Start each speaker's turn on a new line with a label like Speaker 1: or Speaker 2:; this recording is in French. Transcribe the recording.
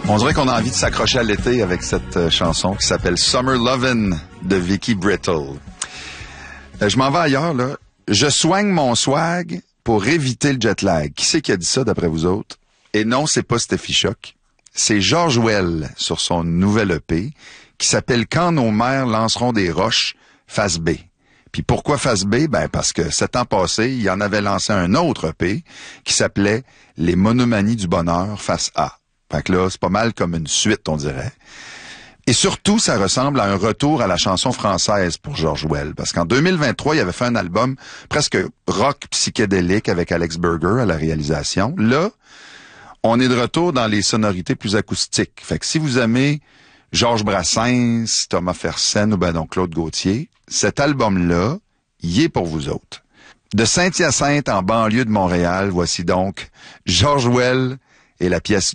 Speaker 1: On dirait qu'on a envie de s'accrocher à l'été avec cette chanson qui s'appelle Summer Lovin' de Vicky Brittle. Je m'en vais ailleurs, là. Je soigne mon swag pour éviter le jet lag. Qui c'est qui a dit ça d'après vous autres? Et non, c'est pas Steffi Choc. C'est George Well sur son nouvel EP qui s'appelle Quand nos mères lanceront des roches, face B. Puis pourquoi face B? Ben parce que 7 ans passés, il en avait lancé un autre EP qui s'appelait Les monomanies du bonheur, face A. Fait que là, c'est pas mal comme une suite, on dirait. Et surtout, ça ressemble à un retour à la chanson française pour George Well. Parce qu'en 2023, il avait fait un album presque rock psychédélique avec Alex Berger à la réalisation. Là, on est de retour dans les sonorités plus acoustiques. Fait que si vous aimez Georges Brassens, Thomas Fersen ou ben donc Claude Gauthier, cet album-là, il est pour vous autres. De Saint-Hyacinthe, en banlieue de Montréal, voici donc George Well et la pièce